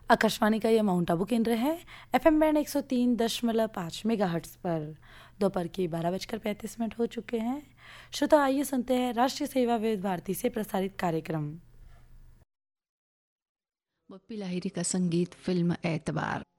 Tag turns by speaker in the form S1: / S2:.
S1: आकाशवाणी का यह माउंट आबू केंद्र है। FM बैंड 103.5 मेगाहर्ट्ज पर दोपहर के 12:35 हो चुके हैं। श्रोता आइए सुनते हैं राष्ट्रीय सेवा विविध भारती से प्रसारित कार्यक्रम।
S2: बप्पी लाहिरी का संगीत, फिल्म एतबार।